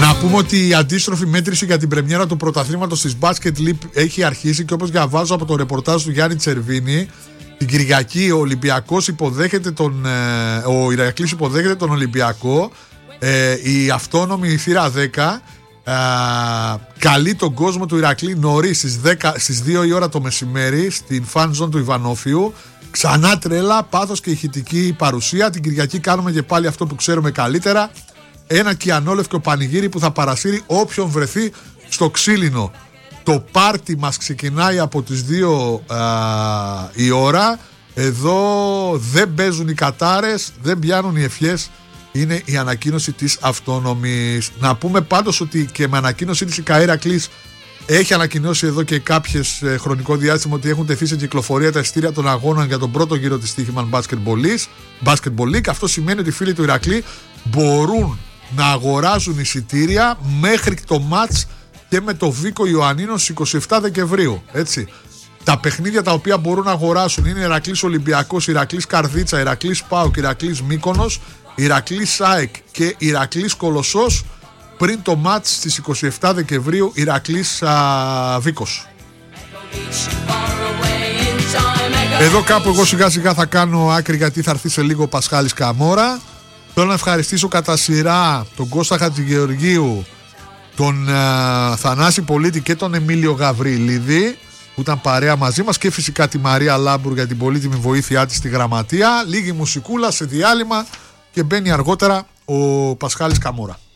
Να πούμε ότι η αντίστροφη μέτρηση για την πρεμιέρα του πρωταθλήματος της Basket League έχει αρχίσει και όπως διαβάζω από το ρεπορτάζ του Γιάννη Τσερβίνη, την Κυριακή ο Ηρακλής υποδέχεται τον Ολυμπιακό. Η αυτόνομη θύρα 10 καλεί τον κόσμο του Ηρακλή νωρίς στις 2 η ώρα το μεσημέρι στην fan zone του Ιβανόφιου. Ξανά τρέλα, πάθος και ηχητική παρουσία. Την Κυριακή κάνουμε και πάλι αυτό που ξέρουμε καλύτερα. Ένα κυανόλευκο πανηγύρι που θα παρασύρει όποιον βρεθεί στο ξύλινο. Το πάρτι μας ξεκινάει από τις 2 η ώρα. Εδώ δεν παίζουν οι κατάρες, δεν πιάνουν οι ευχές. Είναι η ανακοίνωση της αυτόνομης. Να πούμε πάντως ότι και με ανακοίνωσή της η ΚΑΕ Ηρακλής έχει ανακοινώσει εδώ και κάποιες χρονικό διάστημα ότι έχουν τεθεί σε κυκλοφορία τα εισιτήρια των αγώνων για τον πρώτο γύρο της Stoichman Basketball League. Αυτό σημαίνει ότι οι φίλοι του Ηρακλή μπορούν να αγοράζουν εισιτήρια μέχρι το μάτς και με το Βίκο Ιωαννίνος στις 27 Δεκεμβρίου. Έτσι. Τα παιχνίδια τα οποία μπορούν να αγοράσουν είναι Ηρακλής Ολυμπιακός, Ηρακλής Καρδίτσα, Ηρακλής ΠΑΟΚ, Ηρακλής Μύκονος, Ηρακλής ΣΑΕΚ και Ηρακλής Κολοσσός πριν το μάτς στις 27 Δεκεμβρίου Ηρακλής Βίκος. Εδώ κάπου εγώ σιγά σιγά θα κάνω άκρη γιατί θα έρθει σε λίγο ο Πασχάλης Καμόρα. Θέλω να ευχαριστήσω κατά σειρά τον Κώστα Χατζηγεωργίου, τον Θανάση Πολίτη και τον Εμίλιο Γαβριλίδη που ήταν παρέα μαζί μας και φυσικά τη Μαρία Λάμπουρ για την πολύτιμη βοήθειά της στη γραμματεία. Λίγη μουσικούλα σε διάλειμμα και μπαίνει αργότερα ο Πασχάλης Καμόρα.